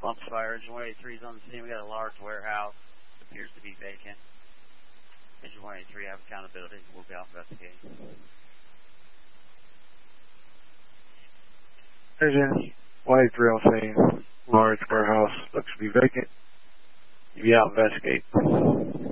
Lumps fire. Engine 183 is on the scene. We got a large warehouse. Appears to be vacant. Engine 183 have accountability. We'll be out investigating. Engine 183 on scene. Large warehouse looks to be vacant. You'll be out investigate.